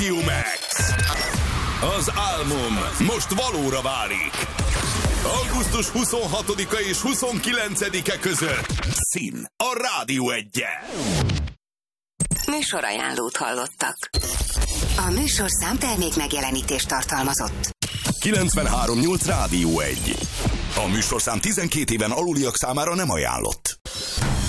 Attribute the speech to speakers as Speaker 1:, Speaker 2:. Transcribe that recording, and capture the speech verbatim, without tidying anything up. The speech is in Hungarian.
Speaker 1: Max. Az álmom most valóra válik. augusztus huszonhatodika és huszonkilencedike között Szín a Rádió Egyen.
Speaker 2: Műsorajánlót hallottak. A műsorszám termék megjelenítést tartalmazott.
Speaker 1: kilencvenhárom nyolc Rádió Egy. A műsorszám tizenkét éven aluliak számára nem ajánlott.